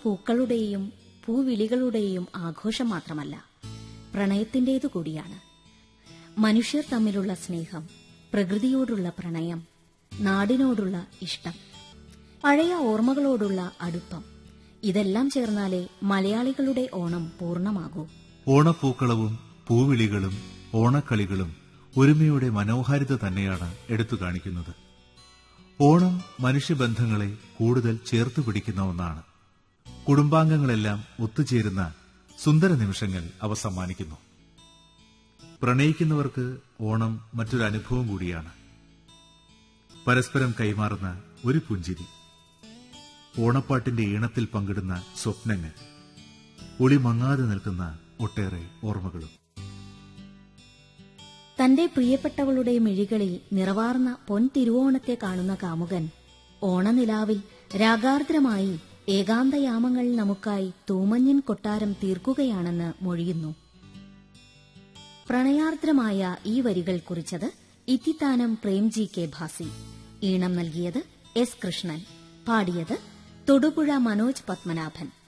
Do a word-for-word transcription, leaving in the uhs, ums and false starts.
പൂക്കളുടെയും പൂവിളികളുടെയും ആഘോഷം മാത്രമല്ല, പ്രണയത്തിന്റേതു കൂടിയാണ്. മനുഷ്യർ തമ്മിലുള്ള സ്നേഹം, പ്രകൃതിയോടുള്ള പ്രണയം, നാടിനോടുള്ള ഇഷ്ടം, പഴയ ഓർമ്മകളോടുള്ള അടുപ്പം, ഇതെല്ലാം ചേർന്നാലേ മലയാളികളുടെ ഓണം പൂർണ്ണമാകൂ. ഓണപ്പൂക്കളവും പൂവിളികളും ഓണക്കളികളും ഒരുമയുടെ മനോഹാരിത തന്നെയാണ് എടുത്തു കാണിക്കുന്നത്. ഓണം മനുഷ്യബന്ധങ്ങളെ കൂടുതൽ ചേർത്തു പിടിക്കുന്ന ഒന്നാണ്. കുടുംബാംഗങ്ങളെല്ലാം ഒത്തുചേരുന്ന സുന്ദര നിമിഷങ്ങൾ അവ സമ്മാനിക്കുന്നു. പ്രണയിക്കുന്നവർക്ക് ഓണം മറ്റൊരു അനുഭവം കൂടിയാണ്. പരസ്പരം കൈമാറുന്ന ഒരു പുഞ്ചിരി, ഓണപ്പാട്ടിന്റെ ഈണത്തിൽ പങ്കിടുന്ന സ്വപ്നങ്ങൾ, ഒളിമങ്ങാതെ നിൽക്കുന്ന ഒട്ടേറെ ഓർമ്മകളും. തന്റെ പ്രിയപ്പെട്ടവളുടെ മിഴികളിൽ നിറവാർന്ന പൊൻതിരുവോണത്തെ കാണുന്ന കാമുകൻ ഓണനിലാവിൽ രാഗാർദ്രമായി ഏകാന്തയാമങ്ങൾ നമുക്കായി തൂമഞ്ഞിൻ കൊട്ടാരം തീർക്കുകയാണെന്ന് മൊഴിയുന്നു. പ്രണയാർദ്രമായ ഈ വരികൾ കുറിച്ചത് ഇത്തിത്താനം പ്രേംജി കെ ഭാസി. ഈണം നൽകിയത് എസ് കൃഷ്ണൻ. പാടിയത് തൊടുപുഴ മനോജ് പത്മനാഭൻ.